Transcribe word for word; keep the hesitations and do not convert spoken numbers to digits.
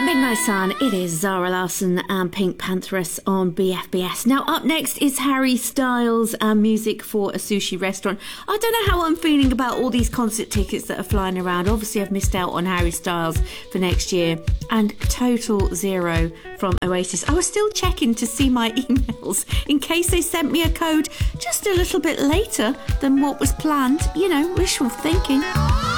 Midnight Sun, it is Zara Larsson and Pink Pantheress on B F B S. Now up next is Harry Styles and music for a sushi restaurant. I don't know how I'm feeling about all these concert tickets that are flying around. Obviously I've missed out on Harry Styles for next year and Total Zero from Oasis. I was still checking to see my emails in case they sent me a code just a little bit later than what was planned. You know, wishful thinking.